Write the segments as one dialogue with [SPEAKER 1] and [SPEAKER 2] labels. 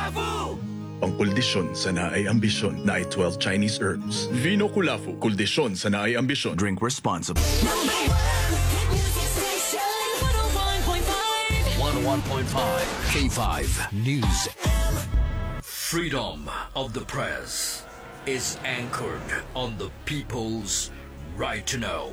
[SPEAKER 1] Pangkuldisyon sa naay ambisyon na ay 12 Chinese herbs. Vino Kulafu, kuldisyon sa naay ambisyon.
[SPEAKER 2] Drink responsibly. 101.5 K5 News.
[SPEAKER 3] Freedom of the press is anchored on the people's right to know.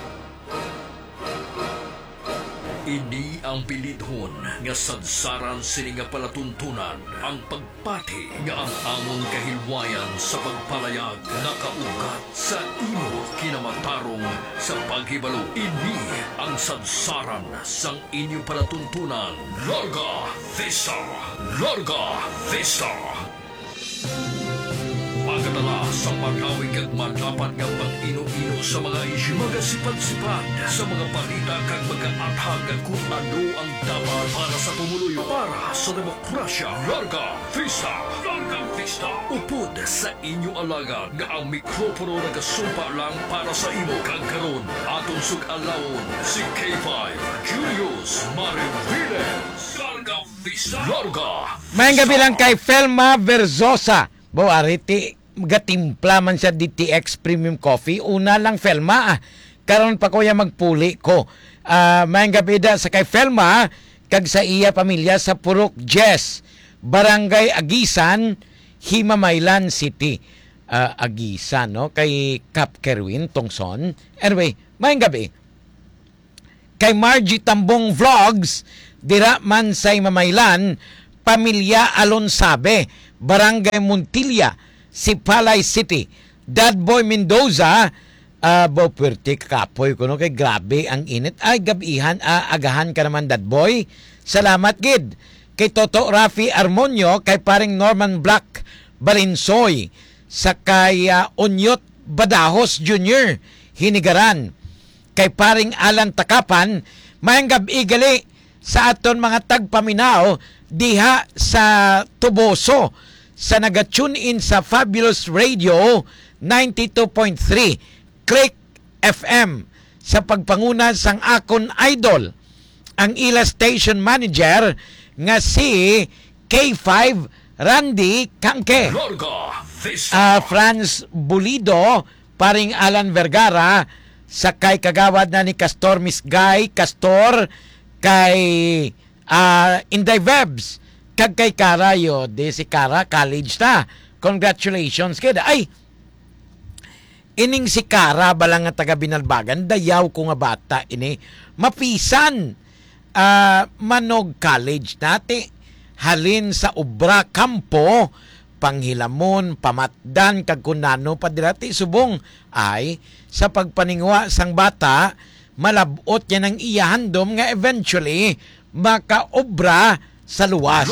[SPEAKER 3] Ini ang pilidhon nga sadsaran sini nga palatuntunan ang pagpati nga ang among kahilwayan sa pagpalayag nakaugat sa imo kinamatarong sa paghibalo. Ini ang sadsaran sang inyo palatuntunan. Larga Vista! Larga Vista! Pagkatala sa magawig at matapat ng pang-ino-ino sa mga isyu, magasipat-sipat sa mga balita kag mag-aathag kung ano ang dapat para sa pumuluyo para sa demokrasya. Larga Vista! Larga Vista! Upod sa inyo alaga nga ang mikropono nagasumpa lang para sa imo kag karon atong sug-alawon si K5 Julius Mariviles. Larga Vista! Larga!
[SPEAKER 4] Mayang gabi lang kay Felma Verzosa. Bo, ariti, gatimpla man siya DTX Premium Coffee. Una lang, Felma, karon pa ko magpuli ko. Mayang gabi da sa kay Felma, kag sa iya pamilya sa Purok Jess, Barangay Agisan, Himamaylan City. Agisan, no? Kay Cap Kerwin Tongson. Anyway, mayang gabi. Kay Margie Tambong Vlogs, dira man sa Himamaylan, Pamilya Alonsabe, Barangay Montilla, Sipalay City. Dadboy Mendoza, Puwerte kapoy ko no, kay grabe ang init. Ay, gabihan, agahan ka naman, Dadboy. Salamat, gid. Kay Toto Rafi Armonio, kay paring Norman Black Balinsoy, sa kay Onyot Badajos Jr., Hinigaran, kay paring Alan Takapan, mayang gabi gali sa aton mga tagpaminaw, diha sa Tuboso, sa naga-tune in sa Fabulous Radio 92.3 Click FM sa pagpanguna sang akon idol ang ila station manager nga si K5 Randy Kangke. Franz Bulido, paring Alan Vergara, sa kay kagawad na ni Castor Misgay Castor, kay Inday Webs, kag kay Kara de si Kara college ta. Congratulations kid. Ay, ining si Kara balang nga taga Binalbagan, dayaw ko nga bata ini mapisan manog college nati halin sa Ubra Kampo, Panghilamon, Pamatdan kag kunano pa dirati subong ay sa pagpaningwa sang bata malabot yan ang iyahandom nga eventually makaobra sa luwas.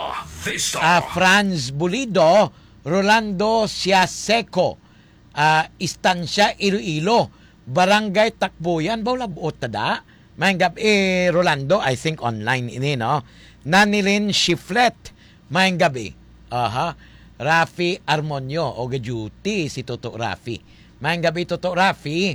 [SPEAKER 4] Franz Bulido, Rolando Siaseco, Istansya Iloilo, Barangay Takbuyan, labot na da. Mayang gabi, Rolando, I think online ini, no? Nanilin Shiflet, mayang gabi. Rafi Armonio, o gajuti si Toto Rafi. Mayang gabi, Toto Rafi,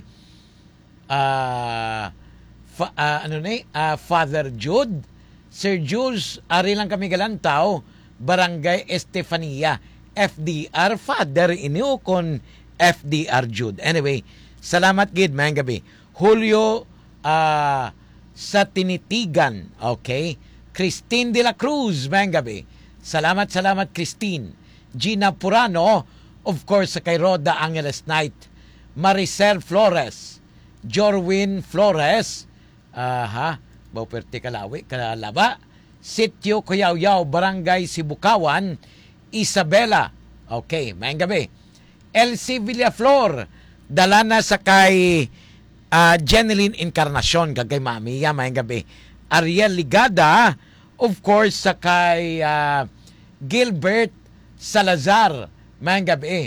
[SPEAKER 4] Father Jude, Sir Jules, ari lang kami galantaw, Barangay Estefania, FDR, Father inyo kon FDR Jude. Anyway, salamat gid, mayang gabi. Julio sa Tinitigan, okay? Christine de la Cruz, mayang gabi. Salamat, Christine. Gina Purano, of course, sa kay Roda Angeles Knight. Maricel Flores, Jorwin Flores, Bauperte Kalawi, Kalaba, Sitio Kuyaw-Yaw, Barangay Sibukawan, Isabela. Okay, mayang gabi. LC Villaflor, dala na sa kay Jeneline Encarnacion, kagay Mamiya, mayang gabi. Ariel Ligada, of course, sa kay Gilbert Salazar, mayang gabi.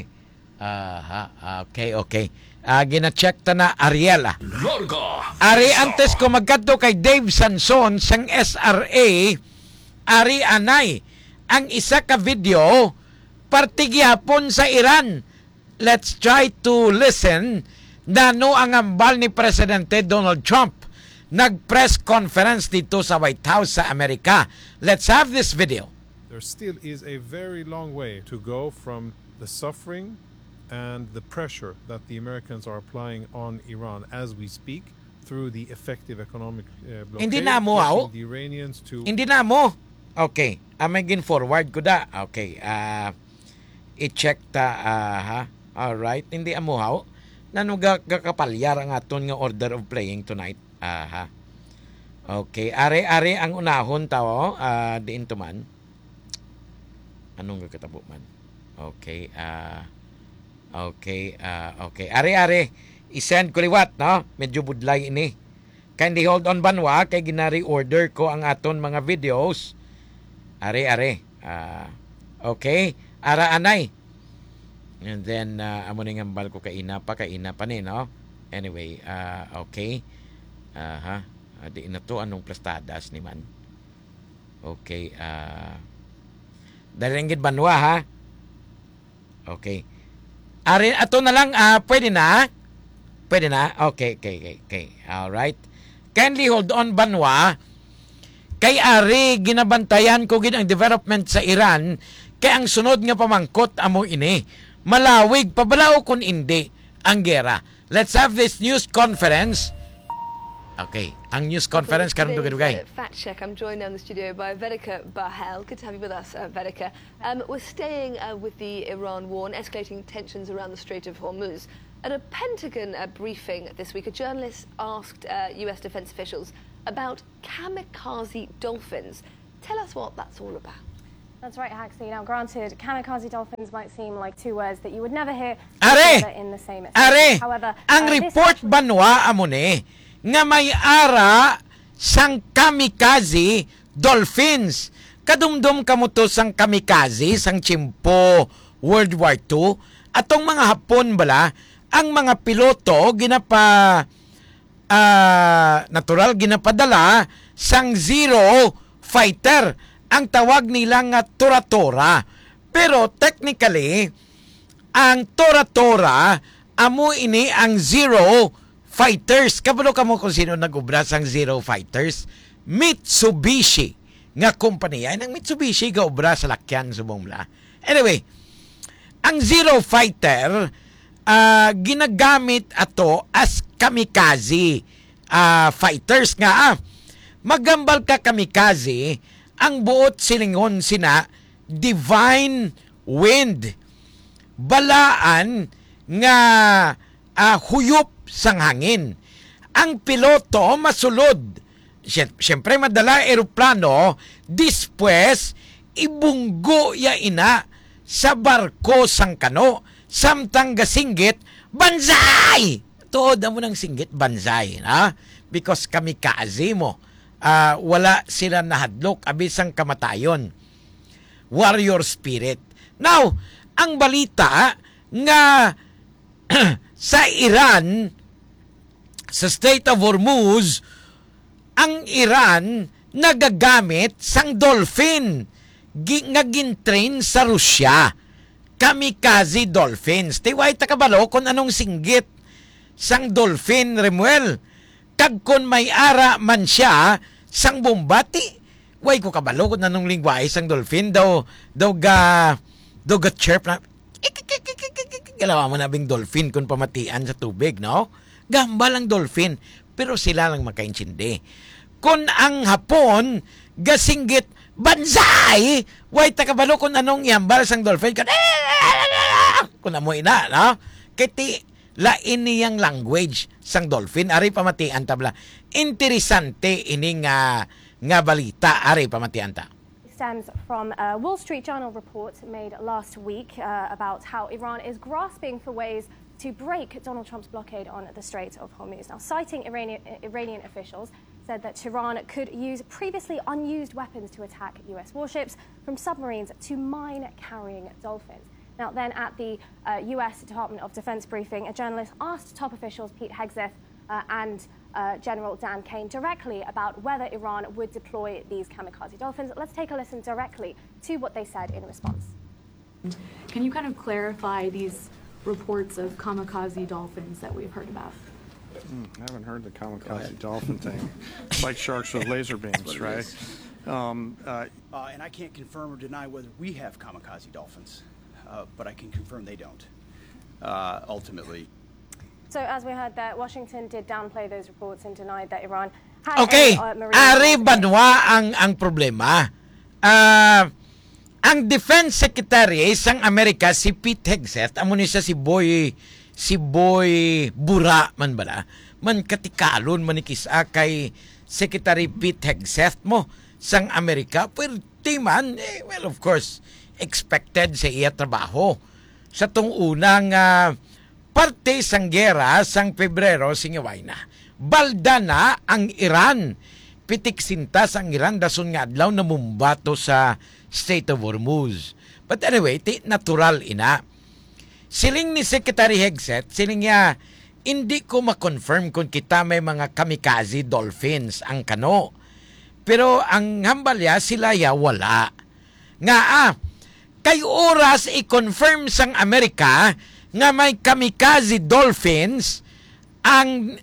[SPEAKER 4] Okay. Gina-check ta na Ariel. Ari antes ko magkadto kay Dave Sanson sang SRA, ari anay ang isa ka video partigyapon sa Iran. Let's try to listen nano ang ambal ni Presidente Donald Trump. Nag-press conference dito sa White House sa Amerika. Let's have this video.
[SPEAKER 5] there still is a very long way to go from the suffering and the pressure that the Americans are applying on Iran as we speak through the effective economic blockade.
[SPEAKER 4] Hindi na mo,
[SPEAKER 5] pushing the Iranians to...
[SPEAKER 4] Hindi na mo. Okay. Amagin forward ko da. Okay. I-check ta. Alright. Hindi amuhaw. Nanuga kakapalyar ang aton nga order of playing tonight. Okay. Are ang unahon tao. Diin to man. Anong kakatabo man? Okay. Okay. Are. I-send ko liwat, no? Medyo budlay ini. Kindly hold on banwa kay ginari-order ko ang aton mga videos. Are. Okay. Ara anay. And then, amo na nga bal ko kaina pa ni, no? Anyway, okay. Di na to anong plastadas ni man. Okay. Daringgit banwa, ha? Okay. Are, ato na lang, pwede na? Pwede na? Okay. Alright. Kindly hold on, banwa. Kay Ari, ginabantayan ko gid ang development sa Iran, kay ang sunod nga pamangkot amo ini. Malawig, pabalaw kun hindi ang gera. Let's have this news conference. Okay, ang news conference karon dugay.
[SPEAKER 6] Fact check. I'm joined now in the studio by Vedika Bahel. Good to have you with us, Vedika. We're staying with the Iran war and escalating tensions around the Strait of Hormuz. At a Pentagon briefing this week, a journalist asked US defense officials about kamikaze dolphins. Tell us what that's all about.
[SPEAKER 7] That's right, Haxley. Now, granted, kamikaze dolphins might seem like two words that you would never hear in the same sentence. However,
[SPEAKER 4] ang report banwa amo ni nga may ara sang kamikaze dolphins. Kadumdum kamuto sang kamikaze sang chimpo World War II. Atong mga Hapon bala, ang mga piloto natural ginapadala sang Zero Fighter. Ang tawag nila nga Tora-Tora. Pero technically, ang Tora-Tora amo ini ang Zero Fighters. Kabalo kamo kung sino nag-ubra sang Zero Fighters? Mitsubishi nga kompanya. Ang Mitsubishi ga-ubra sa lakyan subong. Anyway, ang Zero Fighter ginagamit ato as kamikaze fighters nga. Magambal ka kamikaze, ang buot silingon sina divine wind. Balaan nga huyop sang hangin. Ang piloto masulod. Siyempre madala eroplano, dispwes ibunggo ya ina sa barko sang kano. Samtang gasinggit, banzai! Tuod mo ng singgit, banzai. Because kamikaze mo. Wala sila nahadlok, abisang kamatayon. Warrior spirit. Now, ang balita nga sa Iran, sa Strait of Hormuz, ang Iran nagagamit sang dolphin nga gintrain sa Russia. Kamikaze dolphins. Tiway takabalo kung anong singgit sang dolphin, Remuel. Kag kon may ara man siya sang bombati. Way ko kabalo kung anong lingwahe sang dolphin. Daw ga chirp na. Galawa mo na bing dolphin kung pamatian sa tubig, no? Gambal ang dolphin. Pero sila lang makaintindi. Kung ang Hapon gasinggit banzai, way takabalo kung anong iambal sang dolphin. Kung amoy na, no? Kiti, lain niyang language sang dolphin. Ari pamatian tabla. Interesante ini nga balita. Ari pamatian ta.
[SPEAKER 7] Stems from a Wall Street Journal report made last week about how Iran is grasping for ways to break Donald Trump's blockade on the Strait of Hormuz. Now, citing Iranian officials, said that Tehran could use previously unused weapons to attack U.S. warships, from submarines to mine-carrying dolphins. Now, then at the U.S. Department of Defense briefing, a journalist asked top officials Pete Hegseth and General Dan Kane directly about whether Iran would deploy these kamikaze dolphins. Let's take a listen directly to what they said in response.
[SPEAKER 8] Can you kind of clarify these reports of kamikaze dolphins that we've heard about?
[SPEAKER 9] I haven't heard the kamikaze dolphin thing. It's like sharks with laser beams, right? And I can't confirm or deny whether we have kamikaze dolphins, but I can confirm they don't, ultimately.
[SPEAKER 7] So as we heard that Washington did downplay those reports and denied that Iran had
[SPEAKER 4] Okay,
[SPEAKER 7] any,
[SPEAKER 4] Ari Banwa ang problema. Ang Defense Secretary sang Amerika si Pete Hegseth, amo ni siya si Boy Bura man bala. Man katikalon manikisa kay Secretary Pete Hegseth mo sang Amerika, pwerte man, well of course, expected sa iya trabaho. Sa tong unang parte sang gera sang Pebrero singaway na. Balda na ang Iran. Pitik sintas ang Iran dason nga adlaw na mumbato sa Strait of Hormuz. But anyway, natural ina. Siling ni Secretary Hegseth, siling niya, hindi ko ma-confirm kung kita may mga kamikaze dolphins ang kano. Pero ang hambalya sila ya wala. Nga kay oras i-confirm sang Amerika nga may kamikaze dolphins ang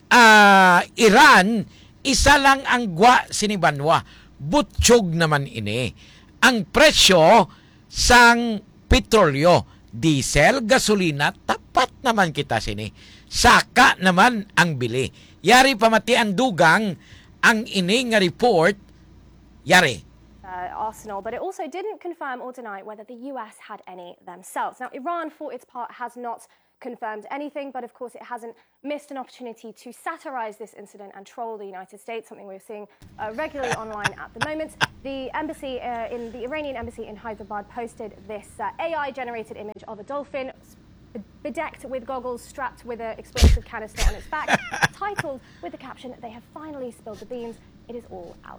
[SPEAKER 4] Iran, isa lang ang gwa sinibanwa. Butsyog naman ini. Ang presyo sang petrolyo, diesel, gasolina, tapat naman kita sini. Saka naman ang bili. Yari pamati ang dugang ang ini nga report, yari.
[SPEAKER 7] Arsenal, but it also didn't confirm or deny whether the US had any themselves. Now, Iran, for its part, has not confirmed anything, but of course it hasn't missed an opportunity to satirize this incident and troll the United States, something we're seeing regularly online at the moment. The embassy, the Iranian embassy in Hyderabad posted this AI-generated image of a dolphin bedecked with goggles, strapped with an explosive canister on its back, titled with the caption, "They have finally spilled the beans. It is all out."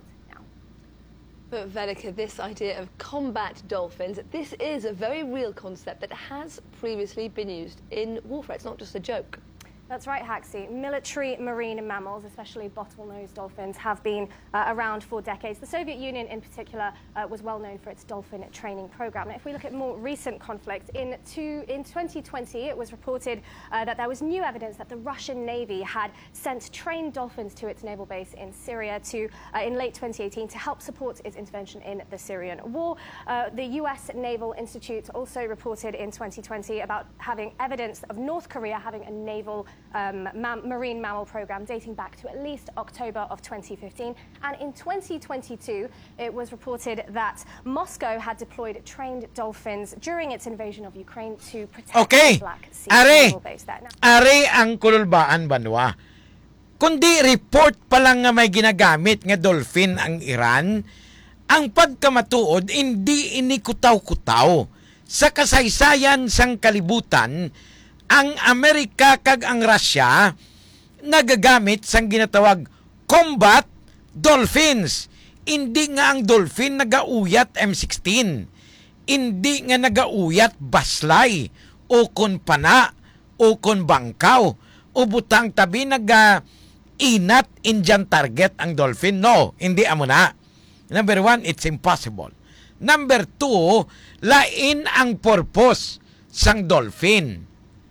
[SPEAKER 6] But Vedika, this idea of combat dolphins, this is a very real concept that has previously been used in warfare. It's not just a joke.
[SPEAKER 7] That's right, Haxi. Military marine mammals, especially bottlenose dolphins, have been around for decades. The Soviet Union, in particular, was well known for its dolphin training program. Now, if we look at more recent conflicts, in 2020, it was reported that there was new evidence that the Russian Navy had sent trained dolphins to its naval base in Syria in late 2018 to help support its intervention in the Syrian war. The U.S. Naval Institute also reported in 2020 about having evidence of North Korea having a naval marine mammal program dating back to at least October of 2015. And in 2022, it was reported that Moscow had deployed trained dolphins during its invasion of Ukraine to protect the Black Sea naval base there.
[SPEAKER 4] Are ang kululbaan banwa. Kundi report pa lang nga may ginagamit nga dolphin ang Iran, ang pagkamatuod hindi inikutaw-kutaw. Sa kasaysayan sang kalibutan, ang Amerika kag ang Russia nagagamit sang ginatawag combat dolphins. Hindi nga ang dolphin nagauyat M16. Hindi nga nagauyat baslay o kon pana o kon bangkaw o butang tabi inat Indian target ang dolphin. No, hindi amo na. Number one, it's impossible. Number two, lain ang purpose sang dolphin.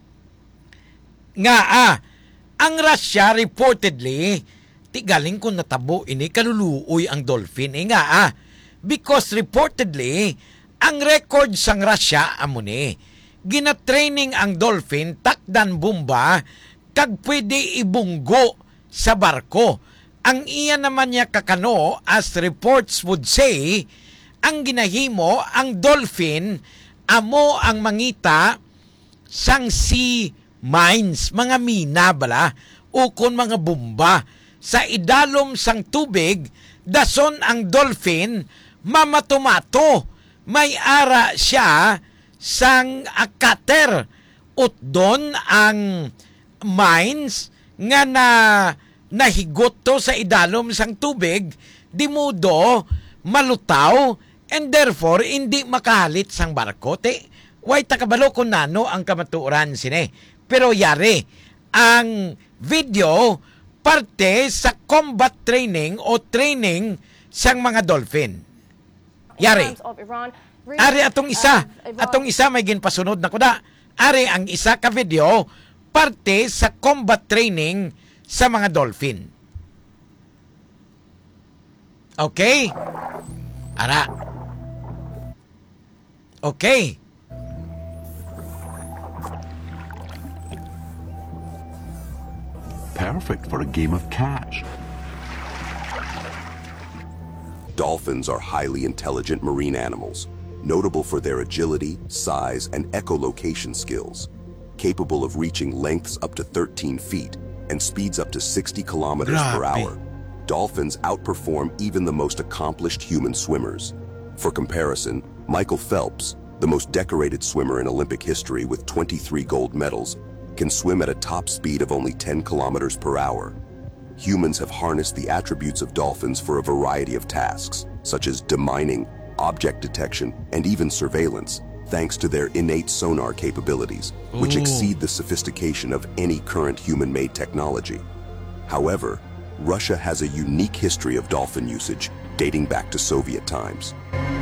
[SPEAKER 4] Nga ang Russia reportedly tigaling kung natabo ini kaluluoy ang dolphin because reportedly ang record sang Russia amo ni gina-training ang dolphin takdan bomba kag pwede ibunggo sa barko. Ang iya naman niya kakano, as reports would say, ang ginahimo ang dolphin amo ang mangita sang sea mines, mga mina bala, o kon mga bomba. Sa idalom sang tubig, dason ang dolphin, mamatomato. May ara siya sang cutter. Ut doon ang mines nga nahigot to sa idalom sang tubig, di mudo malutaw, and therefore hindi makahalit sang barko. Way takabalo kung nano ang kamatuoran sine. Pero yari, ang video parte sa combat training o training sang mga dolphin. Yari. Ari atong isa may ginpasunod na kuda. Ari ang isa ka video parte sa combat training sa mga dolphin. Okay? Ara. Okay.
[SPEAKER 10] Perfect for a game of catch.
[SPEAKER 11] Dolphins are highly intelligent marine animals, notable for their agility, size, and echolocation skills, capable of reaching lengths up to 13 feet and speeds up to 60 kilometers per hour. Dolphins outperform even the most accomplished human swimmers. For comparison, Michael Phelps, the most decorated swimmer in Olympic history with 23 gold medals, can swim at a top speed of only 10 kilometers per hour. Humans have harnessed the attributes of dolphins for a variety of tasks, such as demining, object detection, and even surveillance, thanks to their innate sonar capabilities, which exceed the sophistication of any current human-made technology. However, Russia has a unique history of dolphin usage dating back to Soviet times.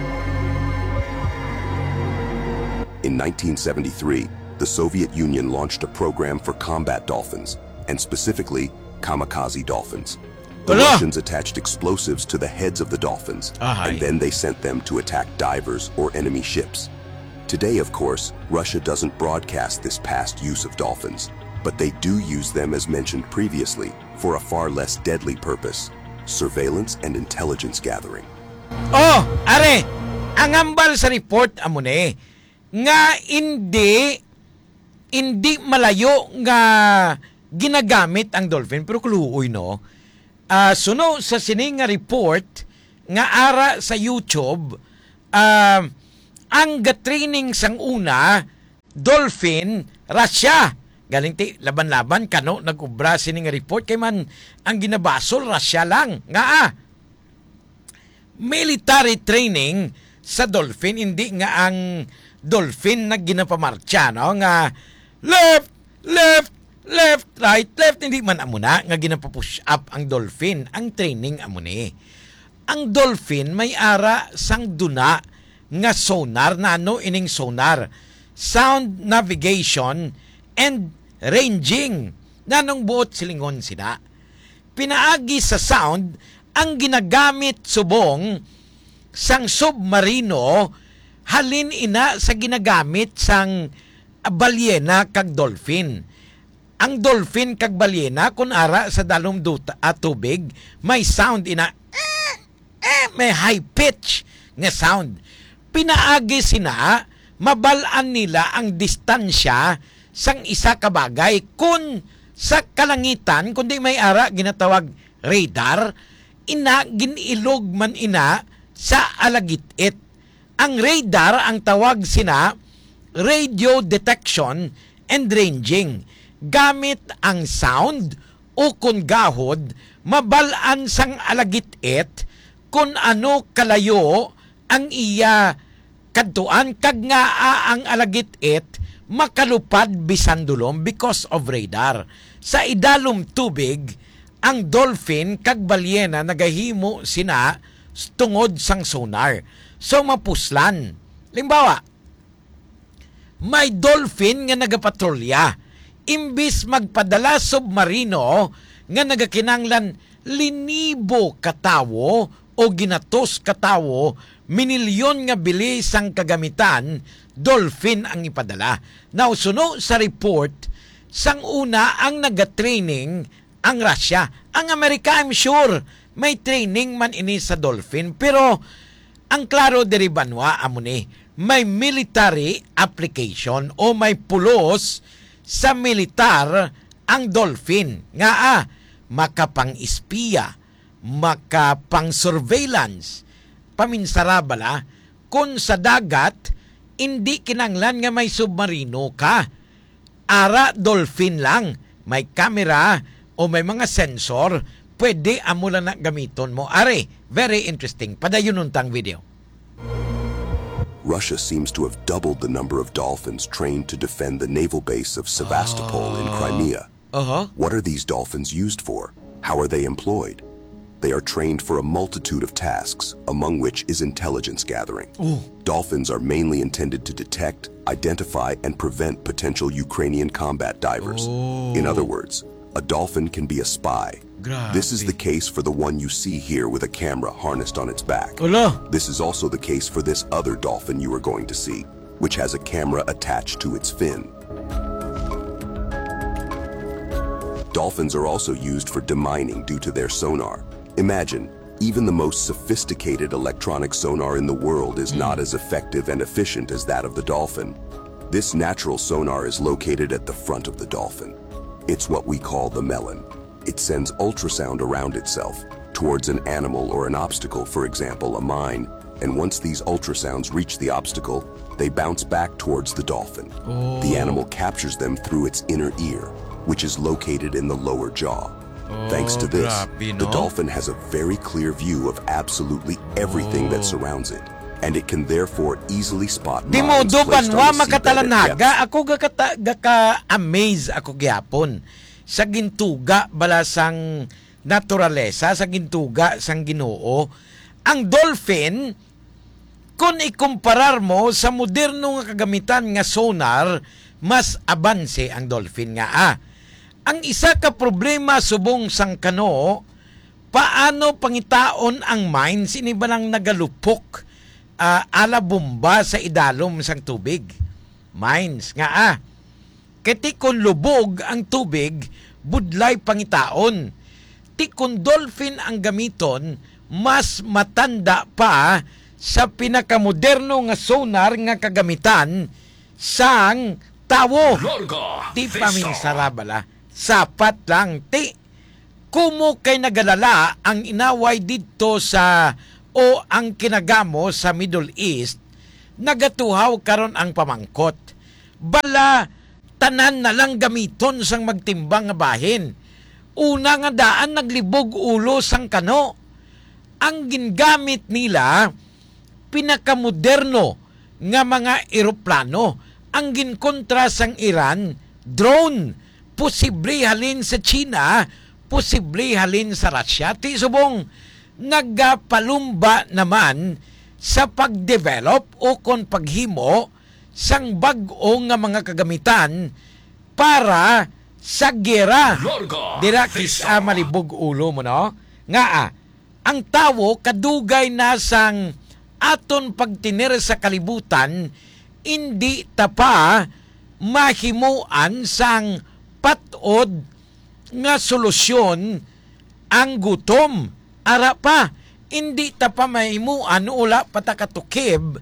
[SPEAKER 11] In 1973, the Soviet Union launched a program for combat dolphins, and specifically kamikaze dolphins. The Russians attached explosives to the heads of the dolphins, and then they sent them to attack divers or enemy ships. Today, of course, Russia doesn't broadcast this past use of dolphins, but they do use them as mentioned previously for a far less deadly purpose, surveillance and intelligence gathering.
[SPEAKER 4] Oh, are, ang ambal sa report amune nga hindi malayo nga ginagamit ang dolphin pero kuluoy no. Suno sa sining nga report nga ara sa YouTube, ang ga-training sang una dolphin Russia. Galing ti laban-laban kano nagubra sining nga report kay man ang ginabasol Russia lang nga military training sa dolphin, hindi nga ang dolphin na ginapamarcha no nga left, right, hindi man amuna nga ginapapush up ang dolphin. Ang training amuni. Ang dolphin may ara sang duna nga sonar na ining sonar, sound navigation and ranging. Nanong buot silingon sila. Pinaagi sa sound ang ginagamit subong sang submarino halin ina sa ginagamit sang balyena kag dolphin. Ang dolphin kag balyena kun ara sa dalom tubig may sound ina may high pitch nga sound. Pinaagi sina mabalaan nila ang distansya sang isa ka bagay kun sa kalangitan kundi may ara ginatawag radar ina ginilog man ina sa alagitit. Ang radar ang tawag sina radio detection and ranging. Gamit ang sound o kun gahod mabalaan sang alagitit kun ano kalayo ang iya kadtuan kag nga ang alagitit makalupad bisan dulom because of radar. Sa idalom tubig, ang dolphin kag balyena nagahimo sina tungod sang sonar. So mapuslan. Limbawa, may dolphin nga nagapatrolya. Imbis magpadala submarino nga nagakinanglan linibo katawo o ginatos katawo, minilyon nga bilis ang kagamitan, dolphin ang ipadala. Now, suno sa report, sang una ang nagatraining ang Russia. Ang Amerika, I'm sure, may training man ini sa dolphin. Pero, ang klaro deribanwa, amuni, may military application o may pulos sa militar ang dolphin. Nga makapang-espiya, makapang-surveillance, paminsarabala, kung sa dagat, hindi kinanglan nga may submarino ka. Ara dolphin lang, may camera o may mga sensor, pwede amula na gamiton mo. Are, very interesting. Padayon untang video.
[SPEAKER 11] Russia seems to have doubled the number of dolphins trained to defend the naval base of Sevastopol in Crimea. What are these dolphins used for? How are they employed? They are trained for a multitude of tasks, among which is intelligence gathering. Dolphins are mainly intended to detect, identify, and prevent potential Ukrainian combat divers. In other words, a dolphin can be a spy,
[SPEAKER 4] Grabe.
[SPEAKER 11] This is the case for the one you see here with a camera harnessed on its back.
[SPEAKER 4] Ulo.
[SPEAKER 11] This is also the case for this other dolphin you are going to see, which has a camera attached to its fin. Dolphins are also used for demining due to their sonar. Imagine, even the most sophisticated electronic sonar in the world is not as effective and efficient as that of the dolphin. This natural sonar is located at the front of the dolphin. It's what we call the melon. It sends ultrasound around itself, towards an animal or an obstacle, for example, a mine, and once these ultrasounds reach the obstacle, they bounce back towards the dolphin. The animal captures them through its inner ear, which is located in the lower jaw. Thanks to this,
[SPEAKER 4] grabe,
[SPEAKER 11] the
[SPEAKER 4] no?
[SPEAKER 11] dolphin has a very clear view of absolutely everything that surrounds it, and it can therefore easily spot
[SPEAKER 4] Di mo
[SPEAKER 11] mines
[SPEAKER 4] do
[SPEAKER 11] placed on
[SPEAKER 4] banwa
[SPEAKER 11] the seabed at
[SPEAKER 4] makatalanaga,
[SPEAKER 11] depths.
[SPEAKER 4] ako gaka-amaze ako gyapon sa gintuga bala sang naturalesa, sa gintuga sang Ginoo. Ang dolphin, kung ikumparar mo sa moderno nga kagamitan nga sonar, mas abanse ang dolphin nga. Ang isa ka problema subong sang kano, paano pangitaon ang mines ini ba nang nagalupok ala bomba sa idalom sang tubig? Mines nga kiti kung lubog ang tubig, budlay pangitaon. Ti kung dolphin ang gamiton, mas matanda pa sa pinakamoderno nga sonar nga kagamitan sang tawo. Ti paminsarabala. Sapat lang. Ti, kumo kay nagalala ang inaway dito sa o ang kinagamo sa Middle East, nagatuhaw karon ang pamangkot. Bala, tanan na lang gamiton sang magtimbang nga bahin. Una nga daan naglibog ulo sang kano. Ang gingamit nila, pinakamoderno nga mga eroplano. Ang ginkontra sang Iran, drone. Posible halin sa China, posible halin sa Russia. Ti subong nagapalumba naman sa pagdevelop o kon paghimo sang bag-o nga mga kagamitan para sa gera. Dira kisa malibog ulo mo, no? Nga ang tawo kadugay na sang aton pagtinir sa kalibutan, hindi tapa mahimuan sang patod nga solusyon ang gutom. Ara pa, hindi ta pa mahimuan ula patakatukib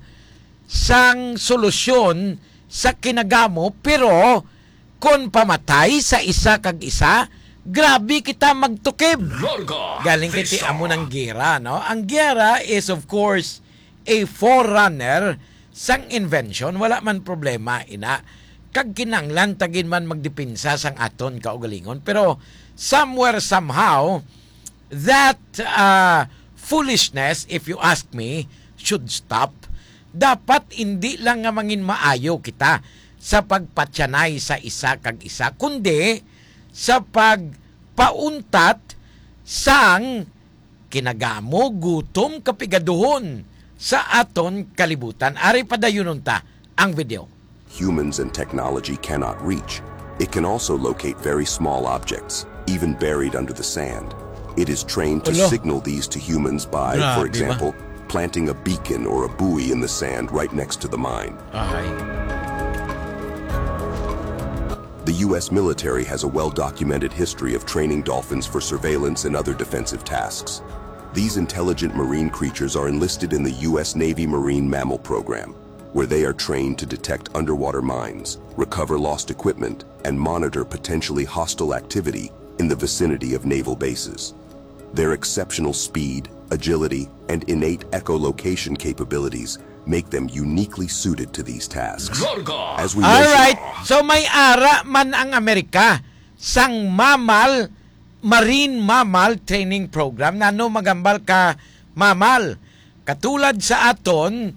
[SPEAKER 4] sang solusyon sa kinagamo, pero kung pamatay sa isa kag isa, grabe kita magtukib. Galing kiti amo ng gera, no? Ang gera is of course a forerunner sang invention. Wala man problema ina. Kag kinanglan tagin man magdipinsa sang aton kaugalingon, pero somewhere somehow that foolishness, if you ask me, should stop. Dapat hindi lang nga mangin maayo kita sa pagpatyanay sa isa kag isa, kundi sa pagpauntat sang kinagamo gutom kapigaduhon sa aton kalibutan. Ari padayon ta ang video.
[SPEAKER 11] Humans and technology cannot reach. It can also locate very small objects, even buried under the sand. It is trained to signal these to humans by, for example, planting a beacon or a buoy in the sand right next to the mine. The U.S. military has a well-documented history of training dolphins for surveillance and other defensive tasks. These intelligent marine creatures are enlisted in the U.S. Navy Marine Mammal Program, where they are trained to detect underwater mines, recover lost equipment, and monitor potentially hostile activity in the vicinity of naval bases. Their exceptional speed, agility, and innate echolocation capabilities make them uniquely suited to these tasks. As we
[SPEAKER 4] Alright, so may ara man ang Amerika sang marine mammal training program na no magambal ka mamal. Katulad sa aton,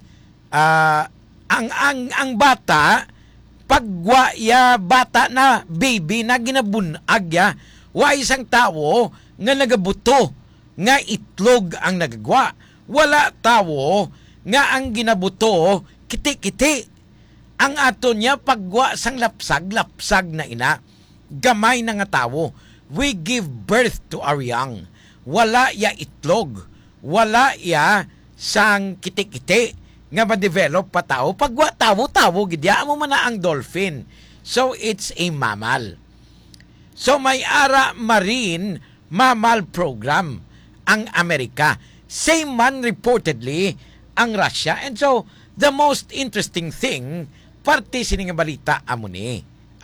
[SPEAKER 4] ang bata, pagwa ya bata na baby na ginabunag ya, wa isang tao nga nagabuto nga itlog ang nagagwa. Wala tao nga ang ginabuto kiti-kiti. Ang aton niya pagwa sang lapsag na ina, gamay na nga tao. we give birth to our young. Wala ya itlog, wala ya sang kiti-kiti nga ma-develop pa tao. Pag tawo-tawo, gidya mo man na ang dolphin. So, it's a mammal. So, may ara marine mammal program ang Amerika. Same man reportedly ang Russia. And so, the most interesting thing, parte sining balita amo ni.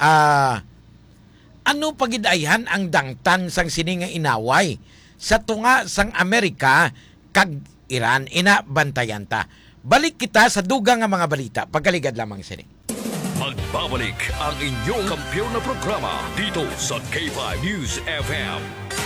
[SPEAKER 4] Ano pagidayhan ang dangtan sang sining inaway sa tunga sang Amerika kag Iran ina bantayan ta. Balik kita sa dugang nga mga balita. Pagkaligad lamang sini.
[SPEAKER 3] Magbabalik ang inyong kampiyon na programa dito sa K5 News FM.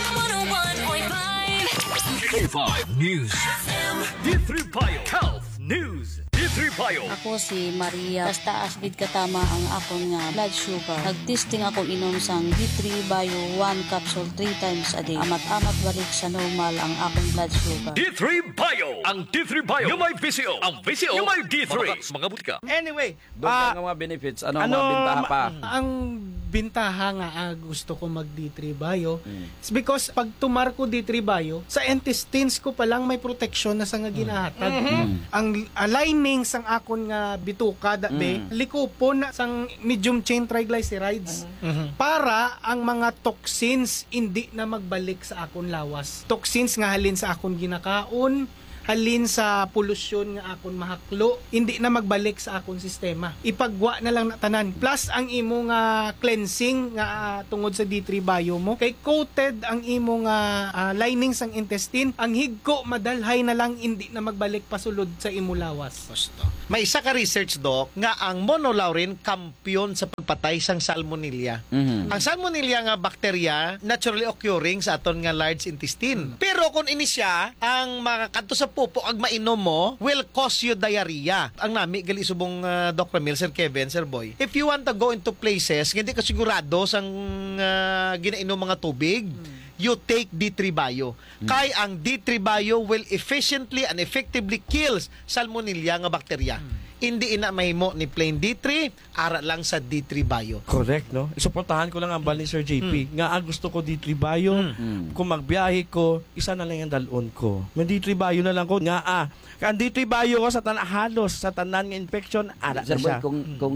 [SPEAKER 12] 101.5
[SPEAKER 3] K5 News FM. D3 Bio Health News. D3 Bio.
[SPEAKER 13] Ako si Maria. Taas gid katama ang akong nga blood sugar. Nagtesting ako inom sang D3 Bio 1 capsule 3 times a day. Amat-amat balik sa normal ang akong blood sugar.
[SPEAKER 3] D3 Bio. Ang D3 Bio. Yung may VCO. Ang VCO. Yung may D3. Mga butika.
[SPEAKER 14] Anyway.
[SPEAKER 15] Doon mga benefits. Ano mga bintaha pa?
[SPEAKER 14] Ang bintaha nga gusto ko mag D3 Bio. It's because pag tumar ko D3 Bio, sa intestines ko pa lang may protection na sa nga ginahatag. Ang lining sang akon nga bituka liko po na sang medium chain triglycerides para ang mga toxins hindi na magbalik sa akon lawas. Toxins nga halin sa akon ginakaon, halin sa polusyon nga akon mahaklo, hindi na magbalik sa akong sistema. Ipagwa na lang na tanan. Plus ang imo nga cleansing nga tungod sa D3 Bio mo, kay coated ang imo nga lining sang intestine, ang higko madalhay na lang hindi na magbalik pasulod sa imo lawas.
[SPEAKER 16] Gusto. May isa ka research doc nga ang monolaurin kampiyon sa pagpatay sang salmonella. Ang salmonella nga bakterya naturally occurring sa aton nga large intestine. Pero kung ini siya ang makakadto sa pupo ag mainom mo will cause you diarrhea. Ang nami gali subong Dr. Ramil, Sir Kevin, Sir Boy. If you want to go into places hindi ka sigurado sang ginainom mga tubig, you take D3 Bio. Kay ang D3 Bio will efficiently and effectively kills salmonella nga bakterya. Hindi ina mahimo ni plain D3, ara lang sa D3 Bio.
[SPEAKER 15] Correct, no? Suportahan ko lang ang bal ni Sir JP. Nga gusto ko D3 Bio. Kung magbiyahe ko, isa na lang yung dalon ko. May D3 Bio na lang ko. Nga Kan D3 Bio ko sa halos sa tanan ng infection, ara
[SPEAKER 17] Sir
[SPEAKER 15] na siya.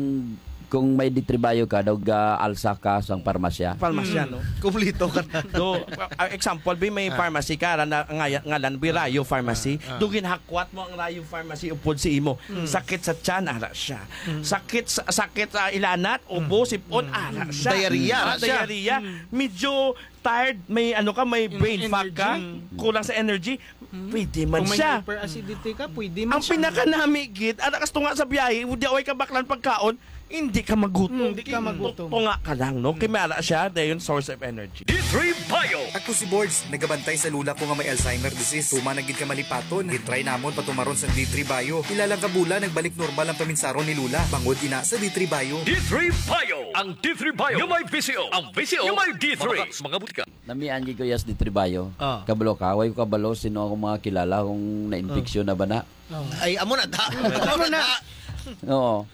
[SPEAKER 17] Kung may D3 Bio ka, daw alsa ka sa parmasya.
[SPEAKER 15] Parmasya, no?
[SPEAKER 16] Kumplito ka na.
[SPEAKER 15] Do, example, may pharmacy ka, ngalan, Rayo Pharmacy. Dugin hakwat mo ang Rayo Pharmacy upod si imo. Sakit sa tiyan, ara siya. Sakit sa ilanat, ubo, sipon, ara siya.
[SPEAKER 16] Diarrhea.
[SPEAKER 15] Medyo tired, may brain fog ka, kulang sa energy, pwede man siya.
[SPEAKER 14] Kung may hyperacidity ka, pwede man
[SPEAKER 15] ang siya. Ang pinakanamigit, kas tunga sa biyahe, hindi away ka baklan pagkaon, hindi ka magutom. Tunga ka lang, no? Kimara siya, dayon source of energy.
[SPEAKER 3] D3 Bio.
[SPEAKER 18] Ako si Boards, nagabantay sa lula ko nga may Alzheimer disease. Tumanagid ka malipaton, gitry namon patumaron sa D3 Bio. Ilalang kabula, nagbalik normal ang paminsaron ni Lula. Bangod ina sa D3 Bio.
[SPEAKER 3] D3 Bio. Ang D3 Bio. Yung may VCO. Ang VCO. Yung may D3. Mga butika.
[SPEAKER 17] Namian ko yas D3 Bio. Kabalo ka. Way ko kabalo sino akong mga kilala kung na-infeksyon na ba na.
[SPEAKER 16] Ay, amo na ta. Amo na.
[SPEAKER 17] Oo.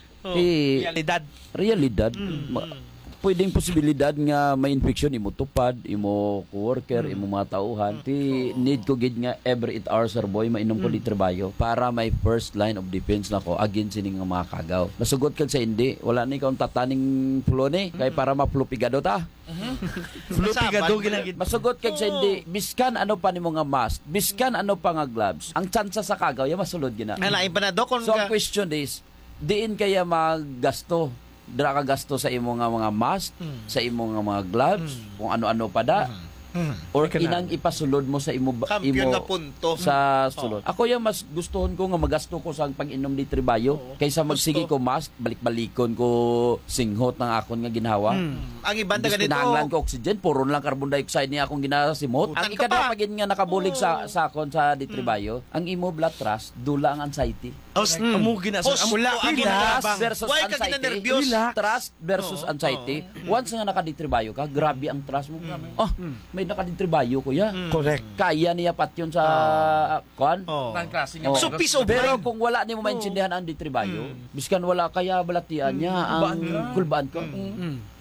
[SPEAKER 17] Realidad. Pwedeng posibilidad nga may infection imo tupad, imo coworker, imo mga tauhan. Need ko gid nga every 8 hours Sir Boy mainom ko D3 Bio para may first line of defense nako against sining nga mga kagaw. Nasugot kag sa hindi, wala ni kaon tataning flu ni kay para maplupigado ta.
[SPEAKER 15] Flupigado ginagid.
[SPEAKER 17] Masugot kag sa hindi, biskan ano pa nimo nga mask, biskan ano pa nga gloves. Ang tsansa sa kagaw ya masulod gina.
[SPEAKER 16] Lain pa na do kon
[SPEAKER 17] so ang question is, diin kaya maggasto dra ka gasto sa imo nga mga mask, sa imo nga mga gloves, kung ano-ano pa da. Or inang ipasulod mo sa imo
[SPEAKER 16] na punto
[SPEAKER 17] sa sulod. Ako yung mas gustuhon ko nga magasto ko sa pag-inom ni D3 Bio kaysa magsige ko mask, balik-balikon ko singhot ng akon nga ginhawa.
[SPEAKER 16] Ang ibanda ganito.
[SPEAKER 17] Kinahanglan ko oxygen, puro lang carbon dioxide niya akong ginasimot. Ang ikada pagin nga nakabulig sa akon sa D3 Bio, ang imo blood trust dula ang anxiety.
[SPEAKER 15] Amo ginasa
[SPEAKER 17] versus anxiety. Trust versus anxiety. Once nga naka D3 Bio ka, grabe ang trust mo. May naka D3 Bio ko ya.
[SPEAKER 15] Correct.
[SPEAKER 17] Kaya niya pat yun sa kuan.
[SPEAKER 16] So peace of mind.
[SPEAKER 17] Pero kung wala ni mo maintindihan ang D3 Bio, biskan wala kaya balatian niya ang kulbaan ko.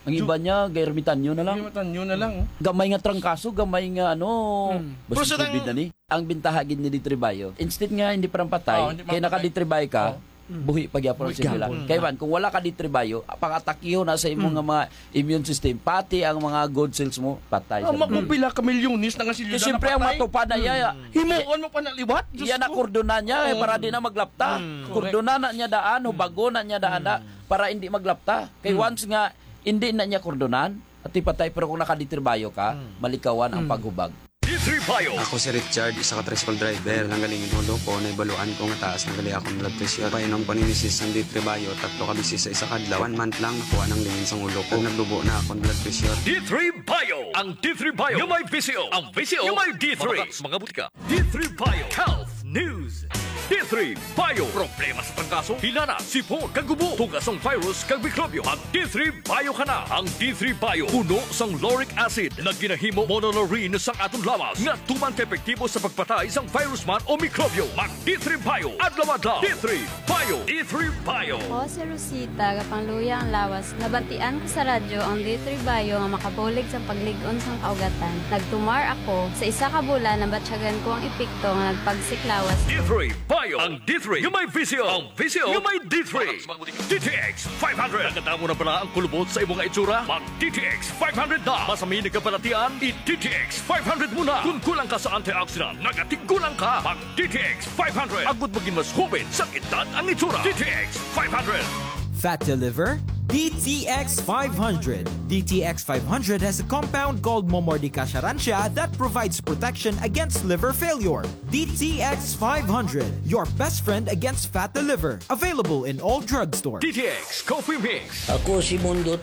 [SPEAKER 17] Ang iba niya, gairmitan nyo na lang. Gamay nga trangkaso, gamay nga basta COVID na ni. Ang bintahagin ni Ditribayo, instead nga hindi parang patay, kaya naka-Ditribayo ka, buhi pagyapon ang simula. Kaya man, kung wala ka Ditribayo, pang-atakiho na sa imong nga mga immune system, pati ang mga good cells mo, patay.
[SPEAKER 15] Magpapila ka milyonis na nga silyo na
[SPEAKER 17] siyempre ang matupad na iya.
[SPEAKER 15] Himuon mo pa na liwat?
[SPEAKER 17] Iya na kordona niya, para di na maglapta. Kordona na niya daan, bago na niya daan para hindi maglapta. Kaya once nga, hindi na niya kordonan at ipatay, pero kung nakaditribayo ka, malikawan ang paghubag.
[SPEAKER 12] D3 Ako si Richard, isa ka tricycle driver. Nanggaling inulo ko, naibaluan ko nga taas ng gali akong blood pressure. Painom paninisis ng D3 Bio, 3 ka bisis sa isa kadlaw. 1 month lang nakuha ng lingin sa ulo ko. Nagdubo na akong blood pressure.
[SPEAKER 3] D3 Bio! Ang D3 Bio yung may VCO. Ang VCO yung may D3. Mga butika. D3 Bio Health News. D3 Bio. Problema sa pangkaso, hilana, sipon, kagubo, tugas ng virus, kag mikrobyo. Ang D3 Bio ka na. Ang D3 Bio, puno sang lauric acid na ginahimo monolaurin sang atong lawas nga tuman ka-epektibo sa pagpatay sang virus man o mikrobyo. Mag D3 Bio. Adlaw-adlaw. D3 Bio. D3 Bio.
[SPEAKER 19] Ako si Rosita, kapangluya ang lawas. Nabatian ko sa radyo ang D3 Bio nga makabulig sa pagligon sang kaugatan. Nagtumar ako. Sa isa ka bulan, nabatsyagan ko ang epekto nga nagpagsiklawas.
[SPEAKER 3] D3 Bio. Ang D3 yung may VCO. Ang VCO yung may D3. DTX 500. Nagkata mo na pala ang kulubot sa imong itsura? Mag DTX 500 na. Masamin ka palatian? I-DTX 500 muna. Kung kulang ka sa antioxidant, nagatigulang ka. Mag DTX 500. Agud maging mas hubin sa edad ang itsura. DTX 500.
[SPEAKER 20] Fat to liver? DTX 500. DTX 500 has a compound called Momordicasarancia that provides protection against liver failure. DTX 500, your best friend against fat to liver. Available in all drugstores.
[SPEAKER 3] DTX Coffee Mix.
[SPEAKER 21] Ako si Mundot